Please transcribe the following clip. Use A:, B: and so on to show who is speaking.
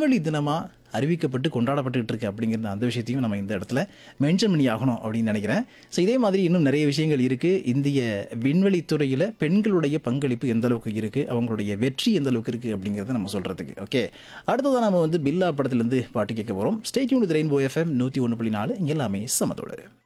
A: விண்வெளி தினமாக அறிவிக்கப்பட்டு கொண்டாடப்பட்டுக்கிட்டு இருக்கு அப்படிங்கிற அந்த விஷயத்தையும் நம்ம இந்த இடத்துல மென்ஷன் பண்ணி ஆகணும் அப்படின்னு நினைக்கிறேன். ஸோ இதே மாதிரி இன்னும் நிறைய விஷயங்கள் இருக்குது. இந்திய விண்வெளித்துறையில் பெண்களுடைய பங்களிப்பு எந்த அளவுக்கு இருக்குது, அவங்களுடைய வெற்றி எந்த அளவுக்கு இருக்குது அப்படிங்கிறத நம்ம சொல்கிறதுக்கு. ஓகே, அடுத்ததான் நம்ம வந்து பில்லா படத்துலேருந்து பாட்டு கேட்க போகிறோம். Stay tune with rainbow FM 101.4 இங்கே எல்லாமே சமத்தோடு.